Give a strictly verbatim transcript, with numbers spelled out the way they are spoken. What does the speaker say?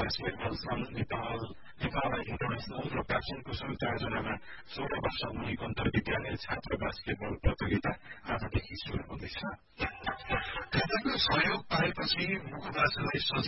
Basketball संघ Nepal Nepal international र प्राचीनको संयुक्त आयोजनामा सोह्र वर्ष मुनि अन्तर विद्यालय छात्र बास्केटबल प्रतियोगिता आजदेखि शुरू हुँदैछ। सहयोग पाएपछि मुखबाचलाई